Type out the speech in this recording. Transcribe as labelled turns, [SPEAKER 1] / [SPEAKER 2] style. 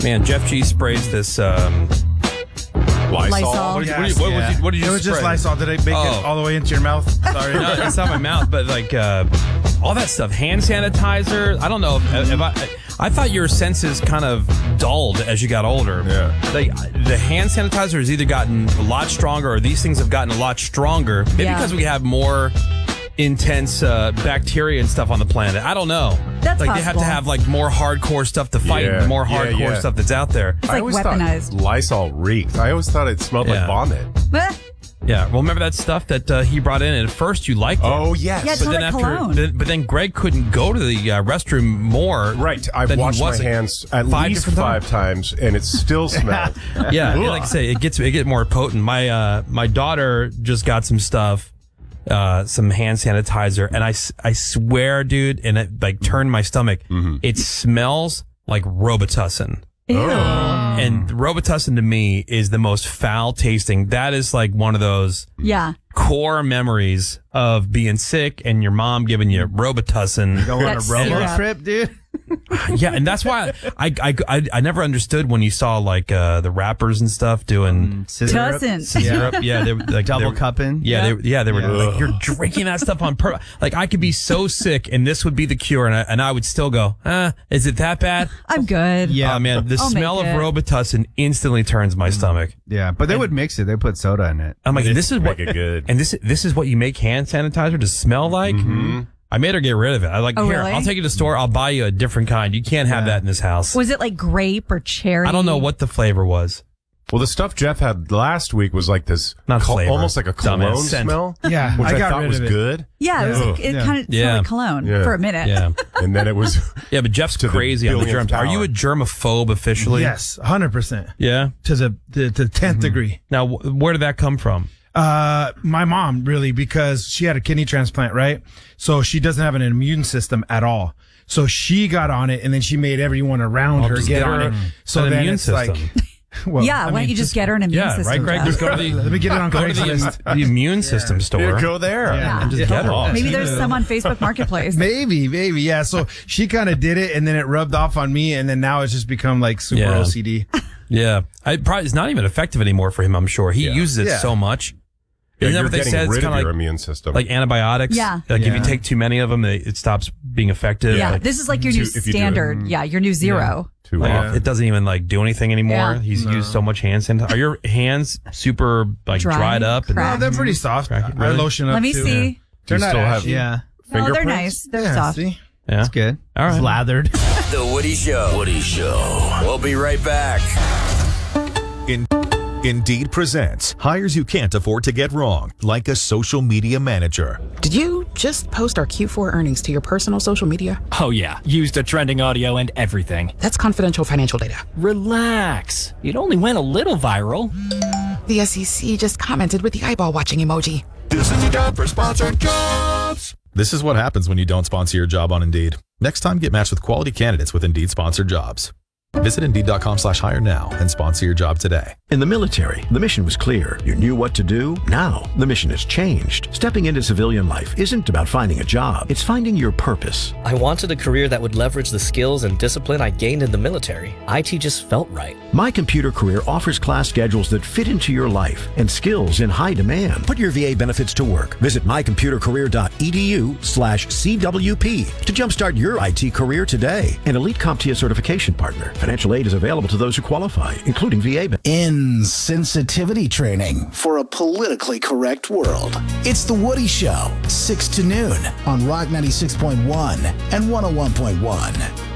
[SPEAKER 1] Man, Jeff G sprays this
[SPEAKER 2] Lysol.
[SPEAKER 1] What did you
[SPEAKER 3] It was just
[SPEAKER 1] spray?
[SPEAKER 3] Lysol. Did I make it all the way into your mouth? Sorry.
[SPEAKER 1] No, it's not my mouth, but like all that stuff. Hand sanitizer. I don't know if I thought your senses kind of dulled as you got older.
[SPEAKER 4] Yeah.
[SPEAKER 1] Like the hand sanitizer has either gotten a lot stronger or these things have gotten a lot stronger. Maybe because we have more intense bacteria and stuff on the planet. I don't know.
[SPEAKER 2] That's
[SPEAKER 1] like they have to have like more hardcore stuff to fight the more hardcore stuff that's out there.
[SPEAKER 2] It's like weaponized.
[SPEAKER 4] Thought Lysol reeked. I always thought it smelled like vomit.
[SPEAKER 1] Yeah, well, remember that stuff that he brought in, and at first you liked it.
[SPEAKER 4] Oh, yes.
[SPEAKER 2] Yeah, it smelled like cologne.
[SPEAKER 1] But then Greg couldn't go to the restroom more.
[SPEAKER 4] Right. I've washed my hands at least 5 times, and it still smells.
[SPEAKER 1] Yeah, and like I say, it gets more potent. My daughter just got some stuff, some hand sanitizer, and I swear, dude, and it like turned my stomach. Mm-hmm. It smells like Robitussin.
[SPEAKER 2] Ew.
[SPEAKER 1] And Robitussin to me is the most foul tasting. That is like one of those core memories of being sick and your mom giving you Robitussin.
[SPEAKER 3] Go on a robo trip, dude.
[SPEAKER 1] Yeah, and that's why I never understood when you saw like the rappers and stuff doing
[SPEAKER 2] syrup.
[SPEAKER 1] Yeah, they were like
[SPEAKER 3] double cupping.
[SPEAKER 1] Yeah, they were like, you're drinking that stuff on purpose. Like I could be so sick and this would be the cure, and I would still go, is it that bad?
[SPEAKER 2] I'm good.
[SPEAKER 1] Yeah, man, the smell of Robitussin instantly turns my stomach.
[SPEAKER 3] Yeah, but they would mix it. They put soda in it.
[SPEAKER 1] I'm like, this is what
[SPEAKER 4] it good.
[SPEAKER 1] And this is what you make hand sanitizer to smell like. Mm-hmm. I made her get rid of it. I like, here,
[SPEAKER 2] really?
[SPEAKER 1] I'll take you to the store. I'll buy you a different kind. You can't have that in this house.
[SPEAKER 2] Was it like grape or cherry?
[SPEAKER 1] I don't know what the flavor was.
[SPEAKER 4] Well, the stuff Jeff had last week was like this,
[SPEAKER 1] flavor.
[SPEAKER 4] almost like a cologne smell.
[SPEAKER 3] Yeah,
[SPEAKER 4] which I
[SPEAKER 3] got
[SPEAKER 4] thought
[SPEAKER 3] rid
[SPEAKER 4] was
[SPEAKER 3] of it.
[SPEAKER 4] good.
[SPEAKER 2] Yeah, it kind of smelled like cologne for a minute.
[SPEAKER 1] Yeah,
[SPEAKER 4] and then it was.
[SPEAKER 1] Yeah, but Jeff's crazy on the germs. Are you a germaphobe officially?
[SPEAKER 3] Yes, 100%.
[SPEAKER 1] Yeah,
[SPEAKER 3] to the 10th degree.
[SPEAKER 1] Now, where did that come from?
[SPEAKER 3] My mom, really, because she had a kidney transplant, right? So she doesn't have an immune system at all. So she got on it, and then she made everyone around her get on it. So then
[SPEAKER 1] immune
[SPEAKER 3] it's
[SPEAKER 1] system.
[SPEAKER 3] like, well,
[SPEAKER 2] why don't you just get her an immune system?
[SPEAKER 1] Yeah, right, Greg? Just go to the,
[SPEAKER 3] let me get it on Craigslist.
[SPEAKER 1] The immune system store.
[SPEAKER 4] Yeah, go there.
[SPEAKER 2] Yeah.
[SPEAKER 1] And just get her.
[SPEAKER 2] Maybe there's some on Facebook Marketplace.
[SPEAKER 3] Maybe, yeah. So she kind of did it, and then it rubbed off on me, and then now it's just become like super OCD.
[SPEAKER 1] Yeah, it's not even effective anymore for him. I'm sure he uses it so much. Isn't that what they said? It's
[SPEAKER 4] rid
[SPEAKER 1] kind
[SPEAKER 4] of
[SPEAKER 1] of
[SPEAKER 4] your immune system,
[SPEAKER 1] like antibiotics.
[SPEAKER 2] Yeah.
[SPEAKER 1] Like if you take too many of them, it stops being effective.
[SPEAKER 2] Yeah,
[SPEAKER 1] like,
[SPEAKER 2] this is like your new standard. Yeah, your new zero.
[SPEAKER 1] It doesn't even like do anything anymore.
[SPEAKER 2] Yeah.
[SPEAKER 1] He's used so much hand sanitizer. Are your hands super like dried up?
[SPEAKER 3] No, they're pretty soft. I lotion up.
[SPEAKER 2] Let me
[SPEAKER 3] too.
[SPEAKER 2] see.
[SPEAKER 4] Do you still have
[SPEAKER 2] No, they're nice. They're soft.
[SPEAKER 3] See?
[SPEAKER 1] Yeah,
[SPEAKER 3] that's good.
[SPEAKER 1] All right,
[SPEAKER 3] it's lathered.
[SPEAKER 5] The Woody Show. We'll be right back.
[SPEAKER 6] Indeed presents hires you can't afford to get wrong, like a social media manager.
[SPEAKER 7] Did you just post our Q4 earnings to your personal social media?
[SPEAKER 8] Oh yeah, used a trending audio and everything.
[SPEAKER 7] That's confidential financial data.
[SPEAKER 8] Relax. It only went a little viral.
[SPEAKER 7] The SEC just commented with the eyeball watching emoji.
[SPEAKER 6] This is your time for sponsored jobs. This is what happens when you don't sponsor your job on Indeed. Next time, get matched with quality candidates with Indeed sponsored jobs. Visit Indeed.com/hire now and sponsor your job today.
[SPEAKER 9] In the military, the mission was clear. You knew what to do. Now, the mission has changed. Stepping into civilian life isn't about finding a job. It's finding your purpose.
[SPEAKER 10] I wanted a career that would leverage the skills and discipline I gained in the military. IT just felt right.
[SPEAKER 9] My Computer Career offers class schedules that fit into your life and skills in high demand. Put your VA benefits to work. Visit mycomputercareer.edu/CWP to jumpstart your IT career today. An elite CompTIA certification partner. Financial aid is available to those who qualify, including VA.
[SPEAKER 11] Insensitivity training for a politically correct world. It's The Woody Show, 6 to noon on Rock 96.1 and 101.1.